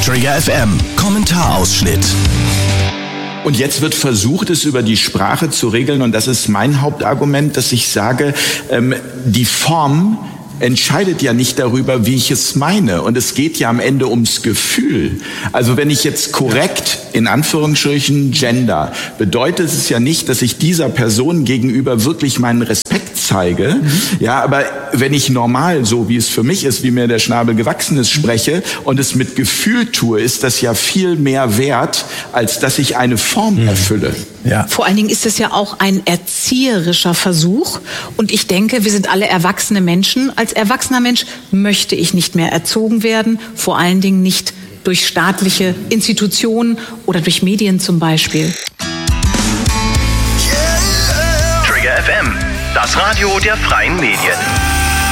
Trigger FM, Kommentarausschnitt. Und jetzt wird versucht, es über die Sprache zu regeln. Und das ist mein Hauptargument, dass ich sage, die Form entscheidet ja nicht darüber, wie ich es meine. Und es geht ja am Ende ums Gefühl. Also wenn ich jetzt korrekt, in Anführungsstrichen, gender, bedeutet es ja nicht, dass ich dieser Person gegenüber wirklich meinen Respekt zeige. Ja, aber wenn ich normal, so wie es für mich ist, wie mir der Schnabel gewachsen ist, spreche und es mit Gefühl tue, ist das ja viel mehr wert, als dass ich eine Form erfülle. Ja. Vor allen Dingen ist es ja auch ein erzieherischer Versuch. Und ich denke, wir sind alle erwachsene Menschen. Als erwachsener Mensch möchte ich nicht mehr erzogen werden, vor allen Dingen nicht durch staatliche Institutionen oder durch Medien zum Beispiel. Trigger FM, das Radio der freien Medien.